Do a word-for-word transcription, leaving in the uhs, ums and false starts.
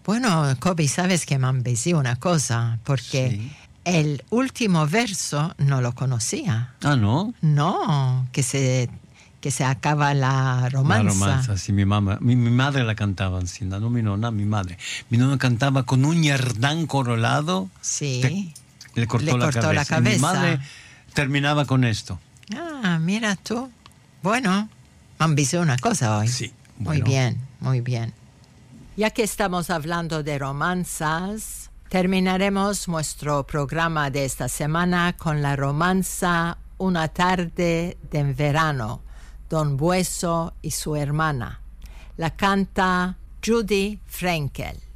Bueno, Kobe, sabes que me ambeci una cosa, porque Sí. el último verso no lo conocía. Ah, ¿no? No, que se, que se acaba la romanza. La romanza, sí, mi mamá, mi, mi madre la cantaba así, no mi nonna, mi madre. Mi nonna cantaba con un yardán corolado. Sí. Te- le cortó, Le la, cortó cabeza. la cabeza. Y mi madre terminaba con esto. Ah, mira tú. Bueno, me ambeci una cosa hoy. Sí, Muy bueno. bien, muy bien. Ya que estamos hablando de romanzas, terminaremos nuestro programa de esta semana con la romanza Una tarde de verano, Don Bueso y su hermana. La canta Judy Frenkel.